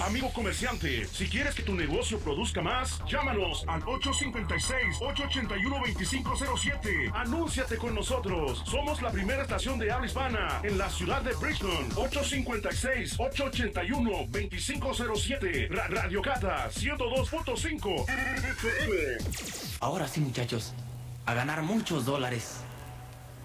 Amigo comerciante, si quieres que tu negocio produzca más, llámanos al 856-881-2507. Anúnciate con nosotros. Somos la primera estación de habla hispana en la ciudad de Bridgeton. 856-881-2507. Radio Cata 102.5 FM. Ahora sí, muchachos, a ganar muchos dólares.